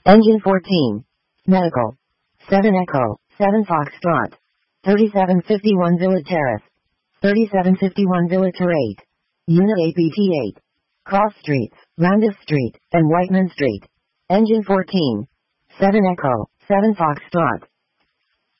Engine 14. Medical. 7 Echo, 7 Foxtrot. 3751 Villa Terrace. 3751 Villa Terrace. Unit APT 8. Cross Streets, Roundus Street, and Whiteman Street. Engine 14. 7 Echo, 7 Foxtrot.